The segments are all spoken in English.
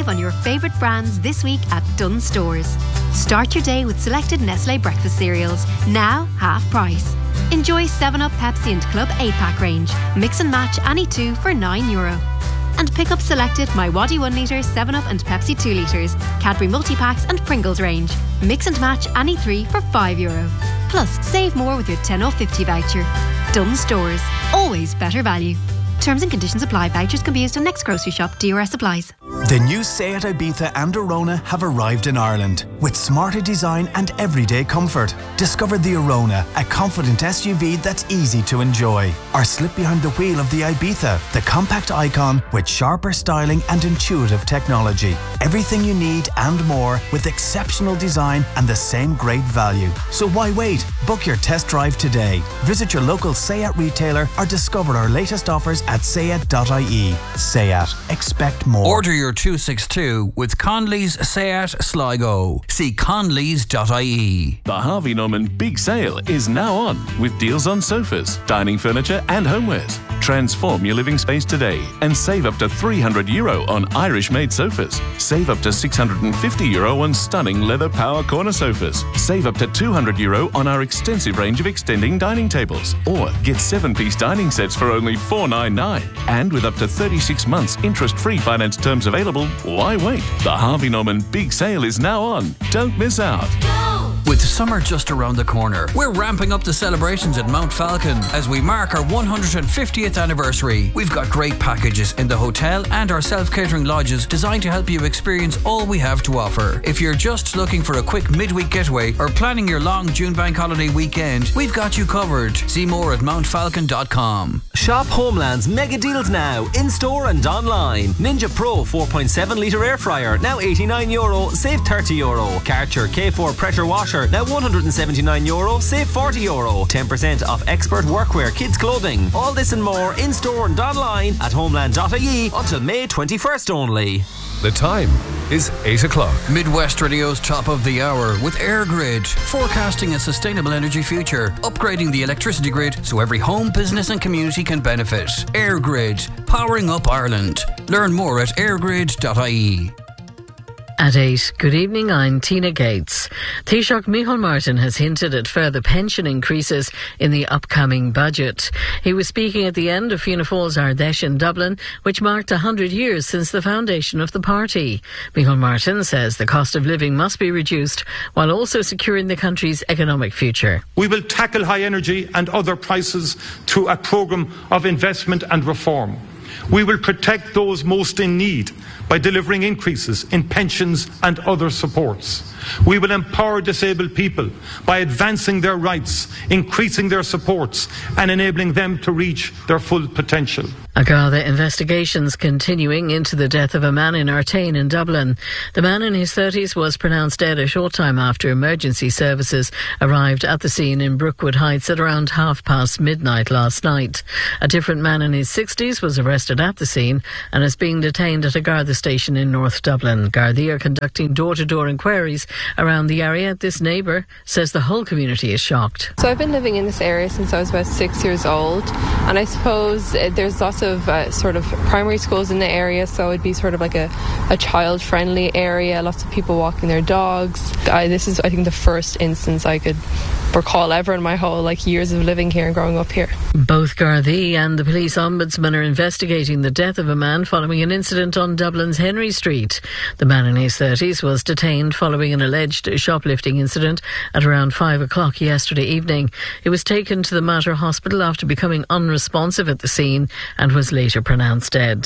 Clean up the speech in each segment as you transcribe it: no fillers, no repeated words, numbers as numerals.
Save on your favourite brands this week at Dunnes Stores. Start your day with selected Nestlé breakfast cereals, now half price. Enjoy 7up, Pepsi and Club 8-pack range. Mix and match any two for €9. And pick up selected My Waddy 1 litre, 7up and Pepsi 2 litres, Cadbury multi-packs and Pringles range. Mix and match any three for €5. Plus, save more with your 10/50 voucher. Dunnes Stores. Always better value. Terms and conditions apply. Vouchers can be used on next grocery shop. DRS applies. The new Seat Ibiza and Arona have arrived in Ireland with smarter design and everyday comfort. Discover the Arona, a confident SUV that's easy to enjoy. Or slip behind the wheel of the Ibiza, the compact icon with sharper styling and intuitive technology. Everything you need and more with exceptional design and the same great value. So why wait? Book your test drive today. Visit your local Seat retailer or discover our latest offers at seat.ie. Seat. Expect more. Order your 262 with Conley's Seat Sligo. See conleys.ie. The Harvey Norman Big Sale is now on with deals on sofas, dining furniture and homewares. Transform your living space today and save up to €300 on Irish-made sofas. Save up to €650 on stunning leather power corner sofas. Save up to €200 on our extensive range of extending dining tables. Or get 7-piece dining sets for only $499. And with up to 36 months interest-free finance terms available, why wait? The Harvey Norman Big Sale is now on. Don't miss out. With summer just around the corner, we're ramping up the celebrations at Mount Falcon as we mark our 150th anniversary. We've got great packages in the hotel and our self-catering lodges designed to help you experience all we have to offer. If you're just looking for a quick midweek getaway or planning your long June bank holiday weekend, we've got you covered. See more at mountfalcon.com. Shop Homeland's mega deals now, in-store and online. Ninja Pro 4.7 litre air fryer, now €89, save €30. Karcher K4 pressure washer, now €179, save €40. 10% off expert workwear, kids clothing. All this and more in-store and online at homeland.ie until May 21st only. The time is 8 o'clock. Midwest Radio's top of the hour with AirGrid, forecasting a sustainable energy future, upgrading the electricity grid so every home, business and community can benefit. AirGrid, powering up Ireland. Learn more at airgrid.ie. At 8, good evening, I'm Tina Gates. Taoiseach Micheál Martin has hinted at further pension increases in the upcoming budget. He was speaking at the end of Fianna Fáil's Ardèche in Dublin, which marked 100 years since the foundation of the party. Micheál Martin says the cost of living must be reduced while also securing the country's economic future. We will tackle high energy and other prices through a programme of investment and reform. We will protect those most in need by delivering increases in pensions and other supports. We will empower disabled people by advancing their rights, increasing their supports and enabling them to reach their full potential. Garda investigations continuing into the death of a man in Artane in Dublin. The man in his 30s was pronounced dead a short time after emergency services arrived at the scene in Brookwood Heights at around midnight last night. A different man in his 60s was arrested at the scene and is being detained at a Garda station in North Dublin. Gardaí are conducting door-to-door inquiries around the area. This neighbour says the whole community is shocked. So I've been living in this area since I was about 6 years old, and I suppose there's lots of sort of primary schools in the area, so it'd be sort of like a child-friendly area, lots of people walking their dogs. This is, I think, the first instance I could recall ever in my whole years of living here and growing up here. Both Gardaí and the police ombudsman are investigating the death of a man following an incident on Dublin's Henry Street. The man in his 30s was detained following an alleged shoplifting incident at around 5 o'clock yesterday evening. He was taken to the Mater Hospital after becoming unresponsive at the scene and was later pronounced dead.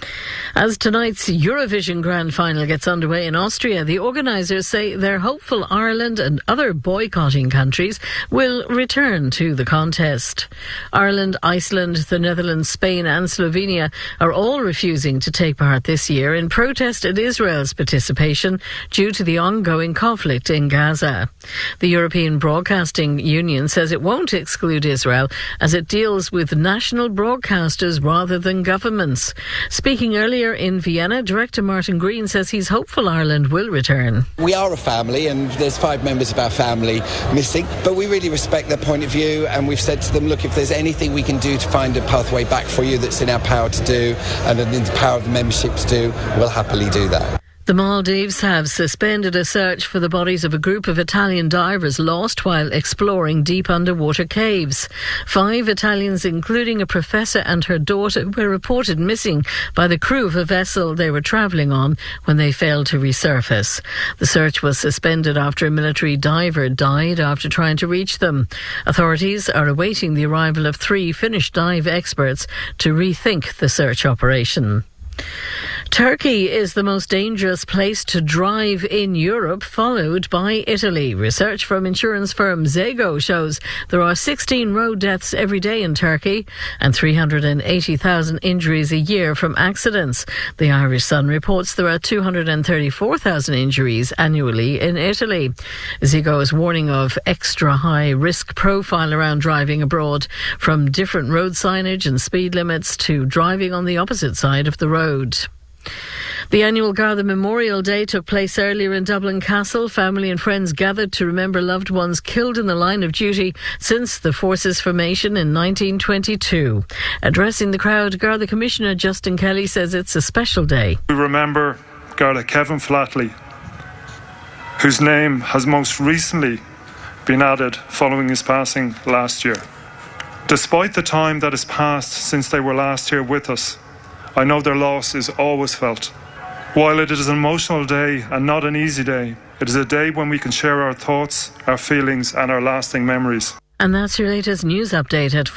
As tonight's Eurovision Grand Final gets underway in Austria, the organisers say they're hopeful Ireland and other boycotting countries will return to the contest. Ireland, Iceland, the Netherlands, Spain and Slovenia are all refusing to take part this year in protest at Israel's participation due to the ongoing conflict in Gaza. The European Broadcasting Union says it won't exclude Israel as it deals with national broadcasters rather than governments. Speaking earlier in Vienna, director Martin Green says he's hopeful Ireland will return. We are a family and there's 5 members of our family missing, but we really respect their point of view, and we've said to them, look, if there's anything we can do to find a pathway back for you that's in our power to do and in the power of the membership to do, we'll happily do that. The Maldives have suspended a search for the bodies of a group of Italian divers lost while exploring deep underwater caves. 5 Italians, including a professor and her daughter, were reported missing by the crew of a vessel they were travelling on when they failed to resurface. The search was suspended after a military diver died after trying to reach them. Authorities are awaiting the arrival of 3 Finnish dive experts to rethink the search operation. Turkey is the most dangerous place to drive in Europe, followed by Italy. Research from insurance firm Zego shows there are 16 road deaths every day in Turkey and 380,000 injuries a year from accidents. The Irish Sun reports there are 234,000 injuries annually in Italy. Zego is warning of extra high risk profile around driving abroad, from different road signage and speed limits to driving on the opposite side of the road. The annual Garda Memorial Day took place earlier in Dublin Castle. Family and friends gathered to remember loved ones killed in the line of duty since the force's formation in 1922. Addressing the crowd, Garda Commissioner Justin Kelly says it's a special day. We remember Garda Kevin Flatley, whose name has most recently been added following his passing last year. Despite the time that has passed since they were last here with us, I know their loss is always felt. While it is an emotional day and not an easy day, it is a day when we can share our thoughts, our feelings and our lasting memories. And that's your latest news update at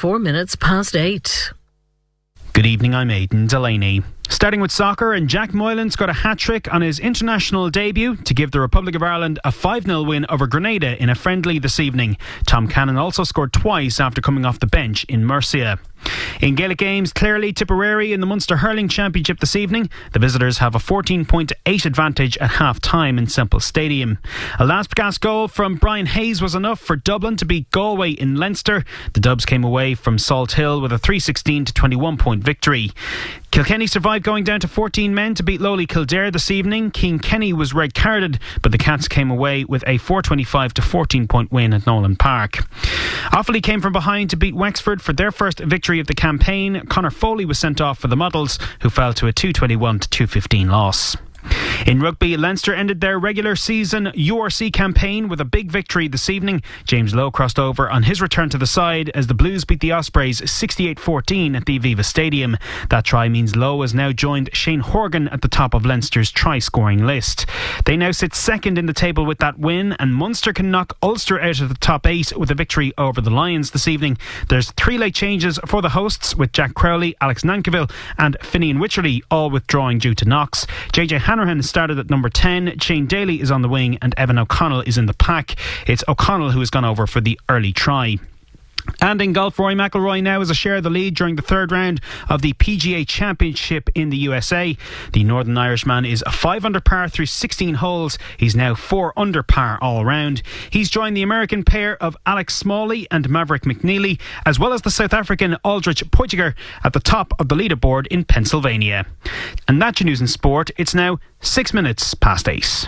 8:04. Good evening, I'm Aidan Delaney. Starting with soccer, and Jack Moylan scored a hat-trick on his international debut to give the Republic of Ireland a 5-0 win over Grenada in a friendly this evening. Tom Cannon also scored twice after coming off the bench in Murcia. In Gaelic games, Clare Tipperary in the Munster Hurling Championship this evening. The visitors have a 14-8 advantage at half-time in Semple Stadium. A last-gasp goal from Brian Hayes was enough for Dublin to beat Galway in Leinster. The Dubs came away from Salt Hill with a 3-16 to 21-point victory. Kilkenny survived going down to 14 men to beat lowly Kildare this evening. Cian Kenny was red-carded, but the Cats came away with a 4-25 to 14-point win at Nolan Park. Offaly came from behind to beat Wexford for their first victory of the campaign. Connor Foley was sent off for the Muddles, who fell to a 221 to 215 loss. In rugby, Leinster ended their regular season URC campaign with a big victory this evening. James Lowe crossed over on his return to the side as the Blues beat the Ospreys 68-14 at the Aviva Stadium. That try means Lowe has now joined Shane Horgan at the top of Leinster's try-scoring list. They now sit second in the table with that win, and Munster can knock Ulster out of the top 8 with a victory over the Lions this evening. There's 3 late changes for the hosts, with Jack Crowley, Alex Nankivell and Finian Wycherley all withdrawing due to knocks. JJ Hanrahan started at number 10, Shane Daly is on the wing and Evan O'Connell is in the pack. It's O'Connell who has gone over for the early try. And in golf, Rory McIlroy now has a share of the lead during the third round of the PGA Championship in the USA. The Northern Irishman is a 5 under par through 16 holes. He's now 4 under par all round. He's joined the American pair of Alex Smalley and Maverick McNeely, as well as the South African Aldrich Poitiger at the top of the leaderboard in Pennsylvania. And that's your news in sport. It's now 8:06.